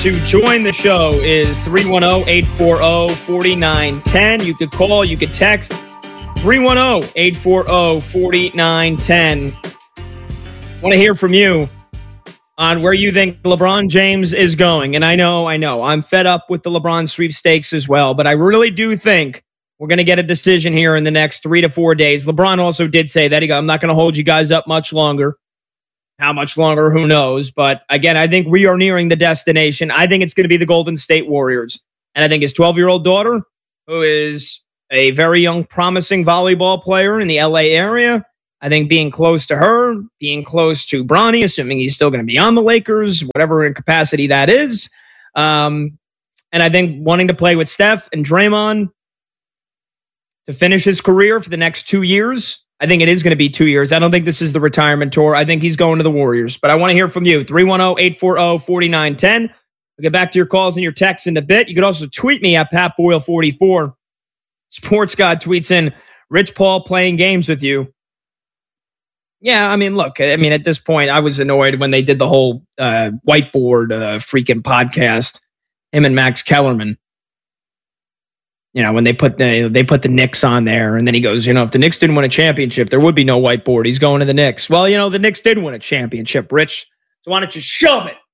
to join the show is 310-840-4910. You could call, you could text 310-840-4910. Want to hear from you on where you think LeBron James is going. And I know, I'm fed up with the LeBron sweepstakes as well, but I really do think we're going to get a decision here in the next 3 to 4 days. LeBron also did say that. I'm not going to hold you guys up much longer. How much longer, who knows? But again, I think we are nearing the destination. I think it's going to be the Golden State Warriors. And I think his 12-year-old daughter, who is a very young, promising volleyball player in the LA area, I think being close to her, being close to Bronny, assuming he's still going to be on the Lakers, whatever in capacity that is. And I think wanting to play with Steph and Draymond to finish his career for the next 2 years. I think it is going to be 2 years. I don't think this is the retirement tour. I think he's going to the Warriors. But I want to hear from you. 310-840-4910. We'll get back to your calls and your texts in a bit. You could also tweet me at PatBoyle44. Sports God tweets in, Rich Paul playing games with you. Yeah, I mean, look, at this point, I was annoyed when they did the whole whiteboard freaking podcast, him and Max Kellerman. You know, when they put the Knicks on there, and then he goes, if the Knicks didn't win a championship, there would be no whiteboard. He's going to the Knicks. Well, the Knicks did win a championship, Rich. So why don't you shove it?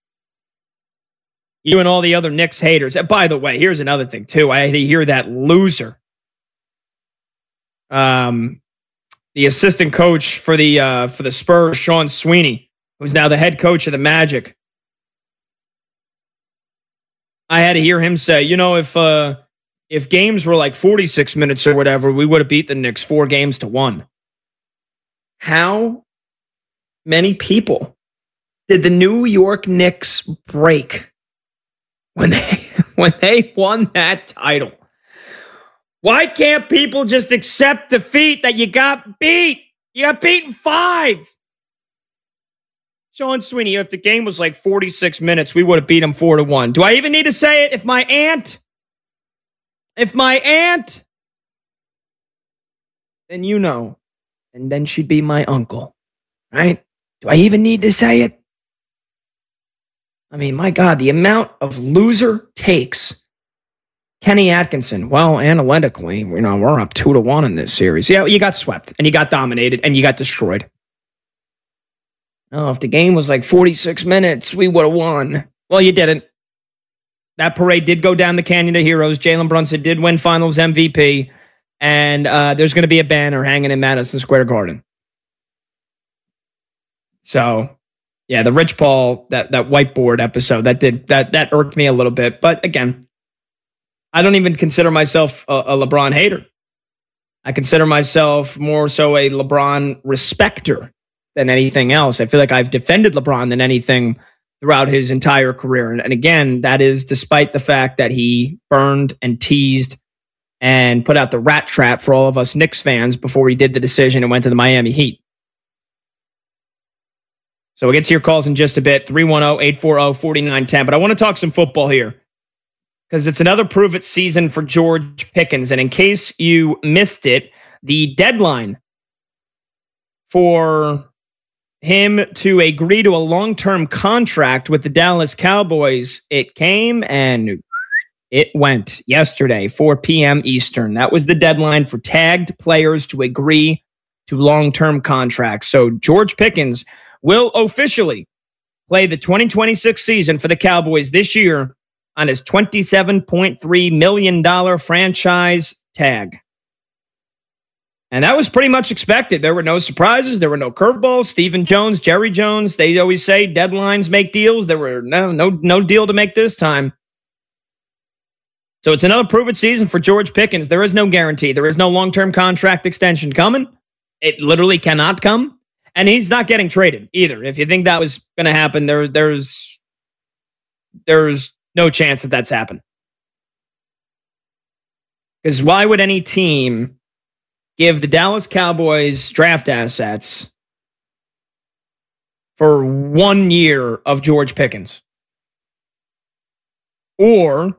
You and all the other Knicks haters. And by the way, here's another thing, too. I had to hear that loser. The assistant coach for the Spurs, Sean Sweeney, who's now the head coach of the Magic. I had to hear him say, if games were like 46 minutes or whatever, we would have beat the Knicks 4-1. How many people did the New York Knicks break when they won that title? Why can't people just accept defeat that you got beat? You got beaten 5. Sean Sweeney, if the game was like 46 minutes, we would have beat them 4-1. Do I even need to say it? If my aunt, then and then she'd be my uncle, right? Do I even need to say it? I mean, my God, the amount of loser takes. Kenny Atkinson, well, analytically, we're up 2-1 in this series. Yeah, you got swept, and you got dominated, and you got destroyed. Oh, if the game was like 46 minutes, we would have won. Well, you didn't. That parade did go down the Canyon of Heroes. Jalen Brunson did win Finals MVP. And there's going to be a banner hanging in Madison Square Garden. So, yeah, the Rich Paul, that whiteboard episode, that irked me a little bit. But again, I don't even consider myself a LeBron hater. I consider myself more so a LeBron respecter than anything else. I feel like I've defended LeBron than anything throughout his entire career. And again, that is despite the fact that he burned and teased and put out the rat trap for all of us Knicks fans before he did the decision and went to the Miami Heat. So we'll get to your calls in just a bit, 310-840-4910. But I want to talk some football here because it's another prove-it season for George Pickens. And in case you missed it, the deadline for him to agree to a long-term contract with the Dallas Cowboys, it came and it went yesterday, 4 p.m. Eastern. That was the deadline for tagged players to agree to long-term contracts. So George Pickens will officially play the 2026 season for the Cowboys this year on his $27.3 million franchise tag. And that was pretty much expected. There were no surprises. There were no curveballs. Stephen Jones, Jerry Jones, they always say deadlines make deals. There were no deal to make this time. So it's another prove-it season for George Pickens. There is no guarantee. There is no long-term contract extension coming. It literally cannot come. And he's not getting traded either. If you think that was going to happen, there's no chance that that's happened. Because why would any team give the Dallas Cowboys draft assets for 1 year of George Pickens? Or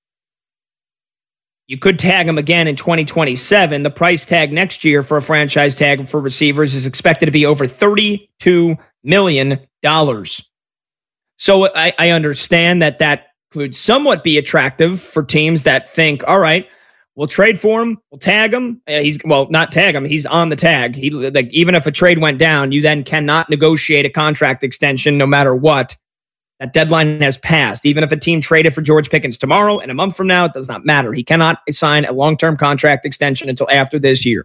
you could tag him again in 2027. The price tag next year for a franchise tag for receivers is expected to be over $32 million. So I understand that could somewhat be attractive for teams that think, all right, we'll trade for him, we'll tag him. Not tag him. He's on the tag. Even if a trade went down, you then cannot negotiate a contract extension no matter what. That deadline has passed. Even if a team traded for George Pickens tomorrow and a month from now, it does not matter. He cannot sign a long-term contract extension until after this year.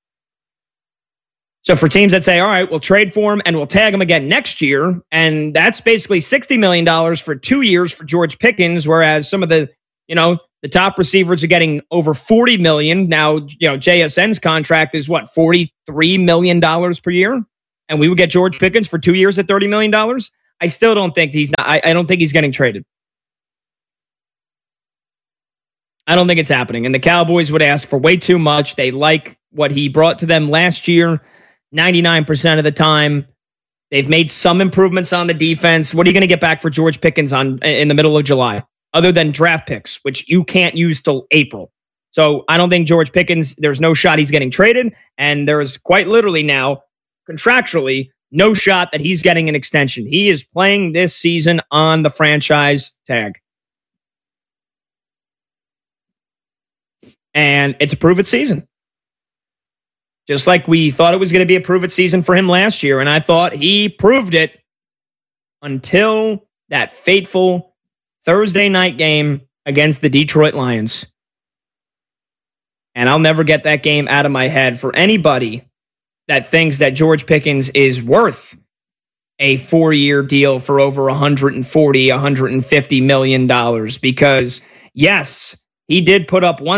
So for teams that say, all right, we'll trade for him and we'll tag him again next year, and that's basically $60 million for 2 years for George Pickens, whereas some of the top receivers are getting over $40 million. Now, JSN's contract is what, $43 million per year? And we would get George Pickens for 2 years at $30 million? I still don't think I don't think he's getting traded. I don't think it's happening. And the Cowboys would ask for way too much. They like what he brought to them last year. 99% of the time, they've made some improvements on the defense. What are you going to get back for George Pickens in the middle of July, other than draft picks, which you can't use till April? So I don't think George Pickens, there's no shot he's getting traded. And there's quite literally now, contractually, no shot that he's getting an extension. He is playing this season on the franchise tag. And it's a prove-it season. Just like we thought it was going to be a prove-it season for him last year, and I thought he proved it until that fateful Thursday night game against the Detroit Lions. And I'll never get that game out of my head for anybody that thinks that George Pickens is worth a 4-year deal for over $150 million. Because, yes, he did put up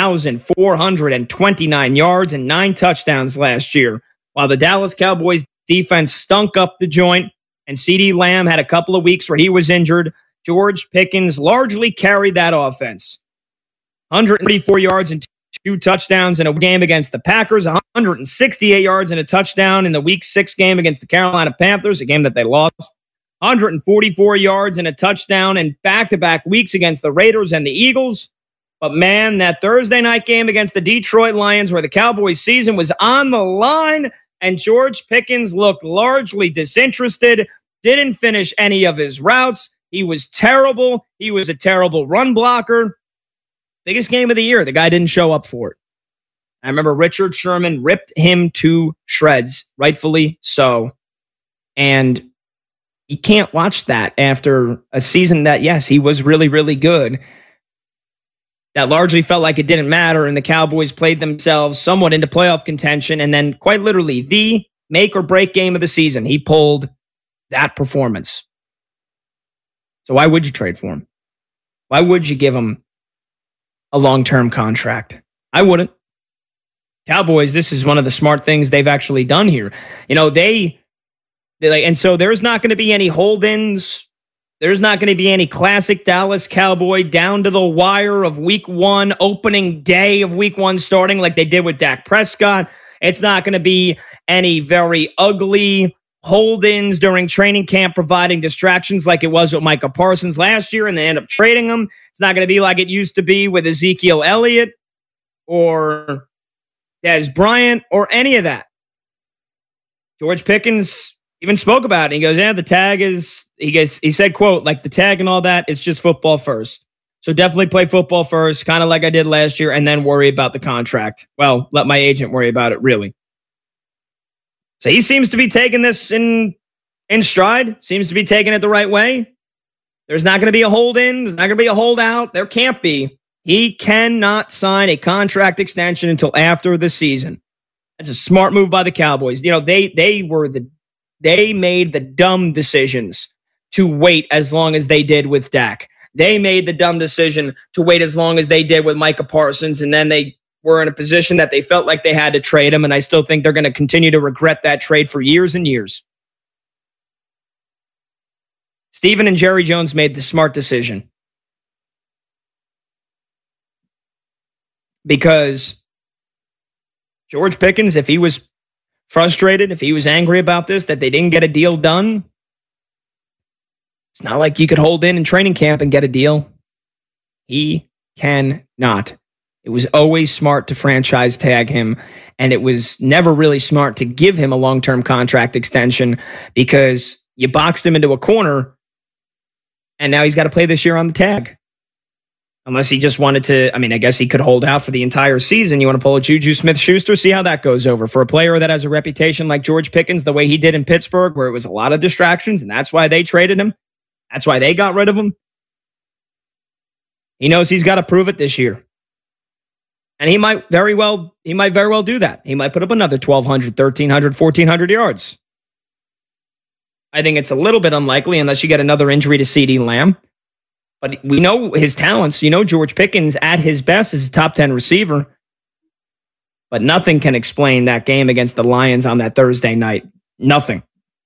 1,429 yards and 9 touchdowns last year, while the Dallas Cowboys defense stunk up the joint and CeeDee Lamb had a couple of weeks where he was injured. George Pickens largely carried that offense. 134 yards and 2 touchdowns in a game against the Packers, 168 yards and a touchdown in the Week 6 game against the Carolina Panthers, a game that they lost. 144 yards and a touchdown in back-to-back weeks against the Raiders and the Eagles. But man, that Thursday night game against the Detroit Lions where the Cowboys season was on the line and George Pickens looked largely disinterested, didn't finish any of his routes. He was terrible. He was a terrible run blocker. Biggest game of the year. The guy didn't show up for it. I remember Richard Sherman ripped him to shreds, rightfully so. And you can't watch that after a season that, yes, he was really, really good. That largely felt like it didn't matter, and the Cowboys played themselves somewhat into playoff contention, and then quite literally the make or break game of the season, he pulled that performance. So why would you trade for him? Why would you give him a long-term contract? I wouldn't. Cowboys, this is one of the smart things they've actually done here. And so there's not going to be any hold-ins. There's not going to be any classic Dallas Cowboy down to the wire of Week 1, opening day of Week 1 starting like they did with Dak Prescott. It's not going to be any very ugly hold-ins during training camp providing distractions like it was with Micah Parsons last year and they end up trading him. It's not going to be like it used to be with Ezekiel Elliott or Dez Bryant or any of that. George Pickens even spoke about it. He goes, yeah, the tag is, he said, quote, like the tag and all that, it's just football first. So definitely play football first, kind of like I did last year, and then worry about the contract. Well, let my agent worry about it, really. So he seems to be taking this in stride, seems to be taking it the right way. There's not going to be a hold-in. There's not going to be a holdout. There can't be. He cannot sign a contract extension until after the season. That's a smart move by the Cowboys. They made the dumb decisions to wait as long as they did with Dak. They made the dumb decision to wait as long as they did with Micah Parsons, and then they were in a position that they felt like they had to trade him, and I still think they're going to continue to regret that trade for years and years. Steven and Jerry Jones made the smart decision. Because George Pickens, if he was frustrated, if he was angry about this, that they didn't get a deal done, it's not like you could hold in training camp and get a deal. He cannot. It was always smart to franchise tag him, and it was never really smart to give him a long-term contract extension because you boxed him into a corner And now he's got to play this year on the tag. Unless he just wanted to, I mean, I guess he could hold out for the entire season. You want to pull a Juju Smith-Schuster, see how that goes over. For a player that has a reputation like George Pickens, the way he did in Pittsburgh, where it was a lot of distractions, and that's why they traded him. That's why they got rid of him. He knows he's got to prove it this year. And he might very well do that. He might put up another 1,200, 1,300, 1,400 yards. I think it's a little bit unlikely unless you get another injury to CeeDee Lamb. But we know his talents. You know George Pickens at his best is a top 10 receiver. But nothing can explain that game against the Lions on that Thursday night. Nothing.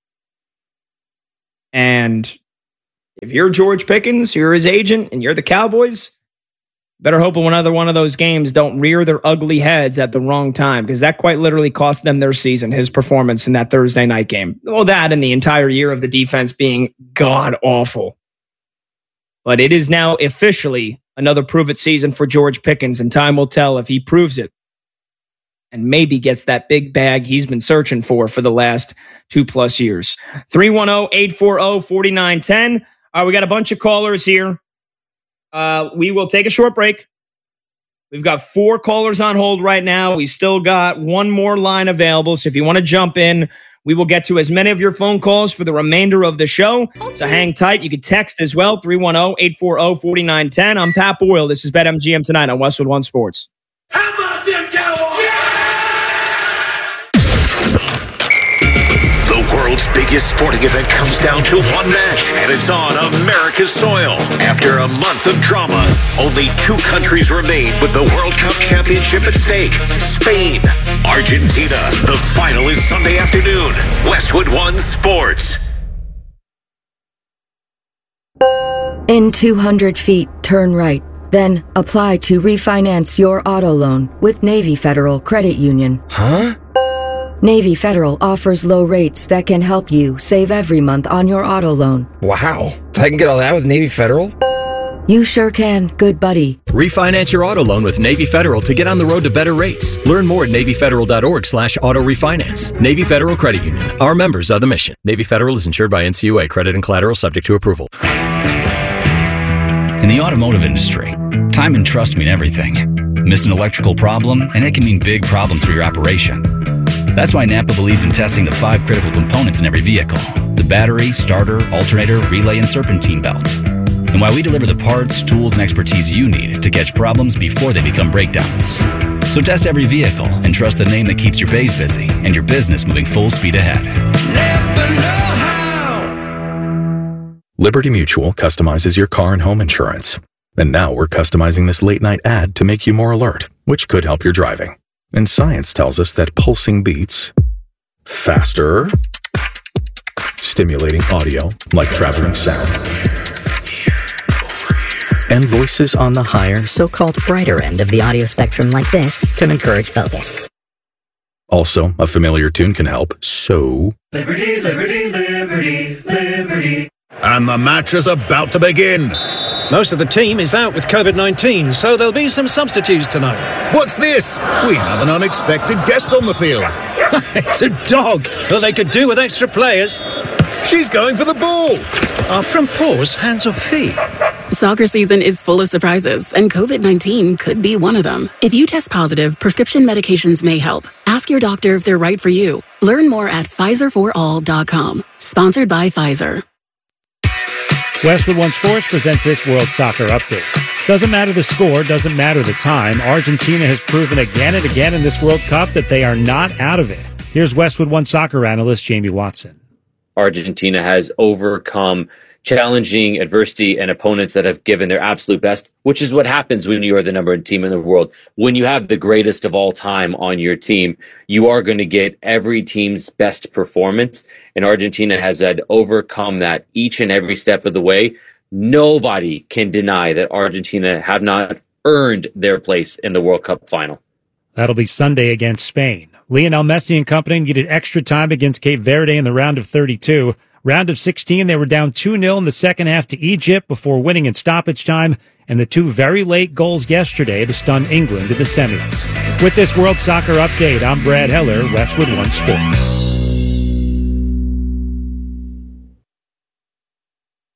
And if you're George Pickens, you're his agent, and you're the Cowboys, better hope another one of those games don't rear their ugly heads at the wrong time, because that quite literally cost them their season, his performance in that Thursday night game. Well, that and the entire year of the defense being god-awful. But it is now officially another prove-it season for George Pickens, and time will tell if he proves it and maybe gets that big bag he's been searching for the last 2+ years. 310-840-4910. We got a bunch of callers here. We will take a short break. We've got 4 callers on hold right now. We've still got one more line available, so if you want to jump in, we will get to as many of your phone calls for the remainder of the show. So hang tight. You can text as well, 310-840-4910. I'm Pat Boyle. This is BetMGM tonight on Westwood One Sports. How about them Cowboys? The world's biggest sporting event comes down to one match, and it's on America's soil. After a month of drama, only 2 countries remain with the World Cup championship at stake. Spain, Argentina. The final is Sunday afternoon. Westwood One Sports. In 200 feet, turn right. Then apply to refinance your auto loan with Navy Federal Credit Union. Huh? Navy Federal offers low rates that can help you save every month on your auto loan. Wow. I can get all that with Navy Federal? You sure can, good buddy. Refinance your auto loan with Navy Federal to get on the road to better rates. Learn more at NavyFederal.org/auto refinance. Navy Federal Credit Union. Our members are the mission. Navy Federal is insured by NCUA. Credit and collateral subject to approval. In the automotive industry, time and trust mean everything. Miss an electrical problem, and it can mean big problems for your operation. That's why Napa believes in testing the 5 critical components in every vehicle: the battery, starter, alternator, relay, and serpentine belt. And why we deliver the parts, tools, and expertise you need to catch problems before they become breakdowns. So test every vehicle and trust the name that keeps your bays busy and your business moving full speed ahead. Never know how. Liberty Mutual customizes your car and home insurance. And now we're customizing this late-night ad to make you more alert, which could help your driving. And science tells us that pulsing beats, faster, stimulating audio like traveling sound, and voices on the higher, so-called brighter end of the audio spectrum like this can encourage focus. Also, a familiar tune can help, so... Liberty, liberty, liberty, liberty. And the match is about to begin. Most of the team is out with COVID-19, so there'll be some substitutes tonight. What's this? We have an unexpected guest on the field. It's a dog. Well, they could do with extra players. She's going for the ball. Are front paws hands or feet? Soccer season is full of surprises, and COVID-19 could be one of them. If you test positive, prescription medications may help. Ask your doctor if they're right for you. Learn more at PfizerForAll.com. Sponsored by Pfizer. Westwood One Sports presents this World Soccer Update. Doesn't matter the score, doesn't matter the time. Argentina has proven again and again in this World Cup that they are not out of it. Here's Westwood One Soccer analyst Jamie Watson. Argentina has overcome challenging adversity and opponents that have given their absolute best, which is what happens when you are the number one team in the world. When you have the greatest of all time on your team, you are going to get every team's best performance. And Argentina has had overcome that each and every step of the way. Nobody can deny that Argentina have not earned their place in the World Cup final. That'll be Sunday against Spain. Lionel Messi and company needed extra time against Cape Verde in the round of 32. Round of 16, they were down 2-0 in the second half to Egypt before winning in stoppage time, and the 2 very late goals yesterday to stun England in the semis. With this World Soccer Update, I'm Brad Heller, Westwood One Sports.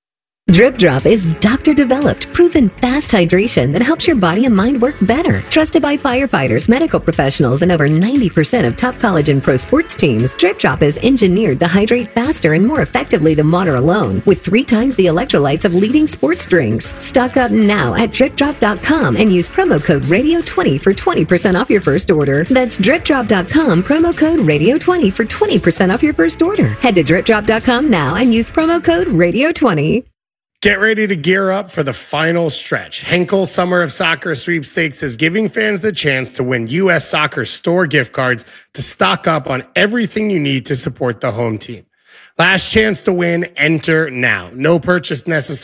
Drip Drop is doctor-developed, proven fast hydration that helps your body and mind work better. Trusted by firefighters, medical professionals, and over 90% of top college and pro sports teams, Drip Drop is engineered to hydrate faster and more effectively than water alone, with 3 times the electrolytes of leading sports drinks. Stock up now at DripDrop.com and use promo code RADIO20 for 20% off your first order. That's DripDrop.com, promo code RADIO20 for 20% off your first order. Head to DripDrop.com now and use promo code RADIO20. Get ready to gear up for the final stretch. Henkel Summer of Soccer Sweepstakes is giving fans the chance to win U.S. Soccer store gift cards to stock up on everything you need to support the home team. Last chance to win. Enter now. No purchase necessary.